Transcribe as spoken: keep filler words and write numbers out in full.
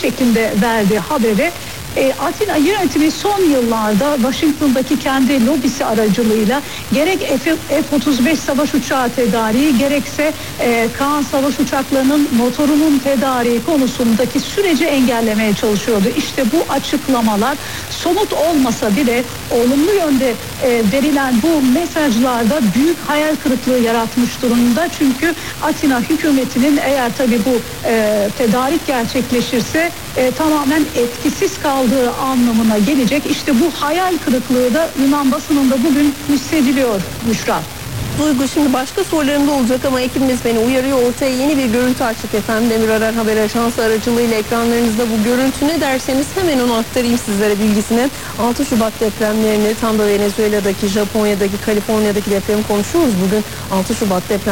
şeklinde verdiği haberi, E, Atina yönetimi son yıllarda Washington'daki kendi lobisi aracılığıyla gerek F otuz beş savaş uçağı tedariği, gerekse e, Kaan savaş uçaklarının motorunun tedariği konusundaki süreci engellemeye çalışıyordu. İşte bu açıklamalar somut olmasa bile olumlu yönde e, verilen bu mesajlarda büyük hayal kırıklığı yaratmış durumda. Çünkü Atina hükümetinin eğer tabii bu e, tedarik gerçekleşirse e, tamamen etkisiz kaldığı anlamına gelecek. İşte bu hayal kırıklığı da Yunan basınında bugün hissediliyor Büşra. Duygu, şimdi başka sorularım da olacak ama ekibimiz beni uyarıyor. Ortaya yeni bir görüntü açtık efendim. Demir Arar Haber Ajansı aracılığıyla ekranlarınızda bu görüntü, ne derseniz hemen onu aktarayım sizlere bilgisini. altı Şubat depremlerini, tam da Venezuela'daki, Japonya'daki, Kaliforniya'daki depremi konuşuyoruz bugün. altı Şubat deprem